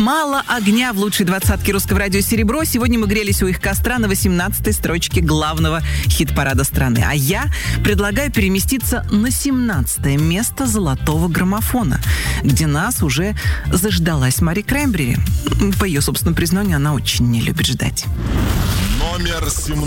Мало огня в лучшей двадцатке русского радио «Серебро». Сегодня мы грелись у их костра на 18-й строчке главного хит-парада страны. А я предлагаю переместиться на 17-е место золотого граммофона, где нас уже заждалась Мари Краймбрери. По ее собственному признанию, она очень не любит ждать. Номер 17.